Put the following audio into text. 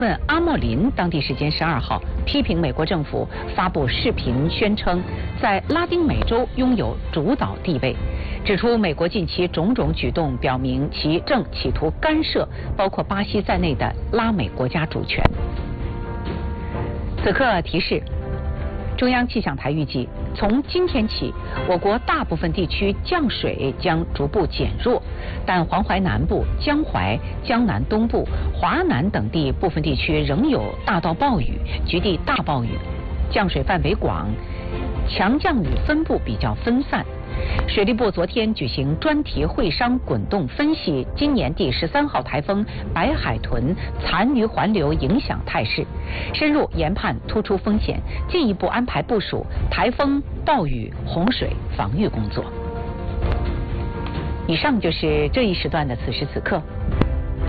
阿莫林当地时间12号批评美国政府发布视频，宣称在拉丁美洲拥有主导地位，指出美国近期种种举动表明其正企图干涉包括巴西在内的拉美国家主权。此刻提示。中央气象台预计，从今天起，我国大部分地区降水将逐步减弱，但黄淮南部、江淮、江南东部、华南等地部分地区仍有大到暴雨，局地大暴雨，降水范围广，强降雨分布比较分散。水利部昨天举行专题会商滚动分析今年第13号台风白海豚残余环流影响态势，深入研判突出风险，进一步安排部署台风、暴雨、洪水防御工作。以上就是这一时段的此时此刻。